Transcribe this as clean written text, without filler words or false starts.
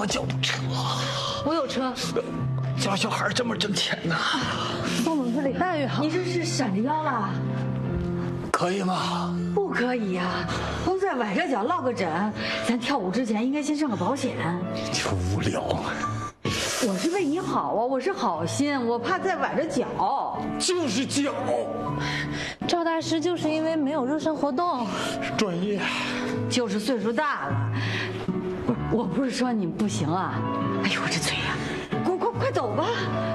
我叫车。 我有车。 教小孩这么挣钱呢？ 宋总这里待遇好。你这是闪着腰了？ 可以吗？ 不可以呀，都在崴着脚落个枕，咱跳舞之前应该先上个保险。 就无聊。 我是为你好啊，我是好心，我怕再崴着脚。 就是脚。 赵大师就是因为没有热身活动， 专业， 就是岁数大了。不是，我不是说你不行啊。哎呦，我这嘴呀，快走吧。